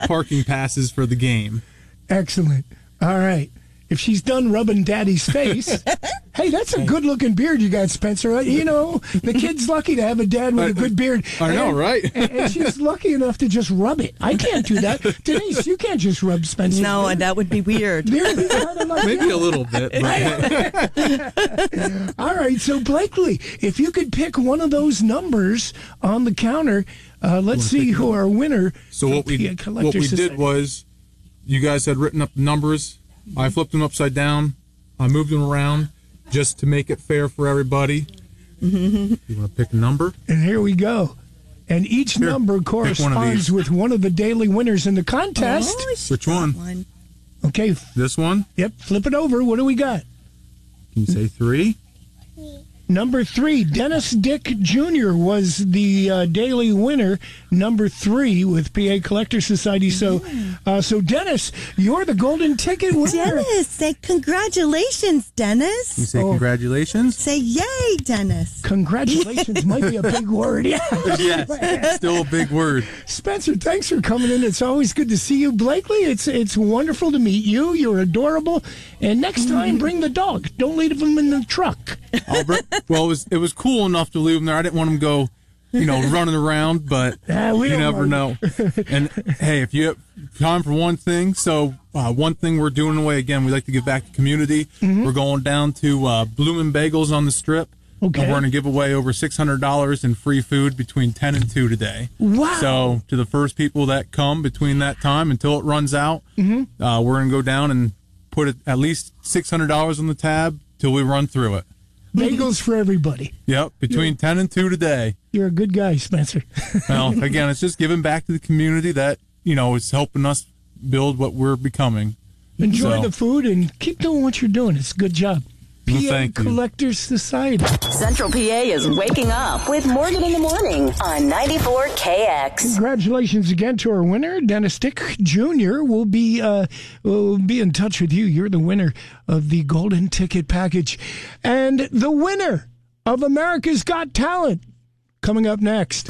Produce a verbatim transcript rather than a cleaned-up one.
parking passes for the game. Excellent. All right. If she's done rubbing Daddy's face, hey, that's a good-looking beard you got, Spencer. You know, the kid's lucky to have a dad with a good beard. I know, and, right? and, and she's lucky enough to just rub it. I can't do that. Denise, you can't just rub Spencer's No, beard. that would be weird. Beard is kind of like Maybe that. a little bit. But All right, so Blakely, if you could pick one of those numbers on the counter, uh, let's see who our winner. So what we P A Collector what we Society. did was, you guys had written up the numbers. I flipped them upside down. I moved them around just to make it fair for everybody. You want to pick a number? And here we go. And each Here, number pick one of corresponds these. with one of the daily winners in the contest. Oh, she Which got one? one. Okay, This one? yep, flip it over. What do we got? Can you say three? Number three, Dennis Dick Junior was the uh, daily winner, number three with P A Collector Society. So, uh, so Dennis, you're the golden ticket winner. Dennis, say congratulations, You Dennis. say Oh. congratulations? Say yay, Dennis. Congratulations might be a big word. Yeah. Yes. Still a big word. Spencer, thanks for coming in. It's always good to see you. Blakely, it's it's wonderful to meet you. You're adorable. And next time, bring the dog. Don't leave him in the truck. I'll br- well, it was it was cool enough to leave them there. I didn't want them to go, you know, running around, but Ah, we you don't never know. mind. And hey, if you have time for one thing, so uh, one thing we're doing away again, we like to give back to the community. We're going down to uh, Bloomin' Bagels on the Strip. Okay. And we're going to give away over six hundred dollars in free food between ten and two today. Wow. So to the first people that come between that time until it runs out, Mm-hmm. uh, we're going to go down and put it, at least six hundred dollars on the tab till we run through it. Bagels for everybody. Yep, between ten and two today. You're a good guy, Spencer. Well, again, it's just giving back to the community that, you know, is helping us build what we're becoming. Enjoy So- the food and keep doing what you're doing. It's a good job. Well, P A thank you. Collector Society. Central P A is waking up with Morgan in the Morning on ninety-four K X. Congratulations again to our winner, Dennis Dick Junior We'll be uh, we'll be in touch with you. You're the winner of the golden ticket package, and the winner of America's Got Talent coming up next.